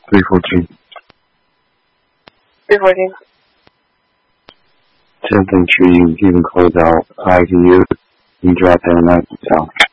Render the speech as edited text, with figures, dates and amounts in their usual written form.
314. 314. 10th and Tree, you can close out ITU. You can drop in that south.